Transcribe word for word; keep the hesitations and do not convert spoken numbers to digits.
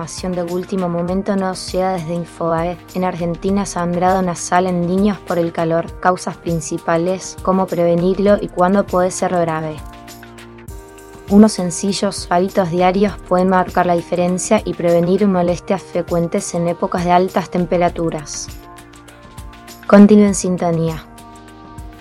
información de último momento nos llega desde Infobae. En Argentina, sangrado nasal en niños por el calor. Causas principales, cómo prevenirlo y cuándo puede ser grave. Unos sencillos hábitos diarios pueden marcar la diferencia y prevenir molestias frecuentes en épocas de altas temperaturas. Continúe en sintonía.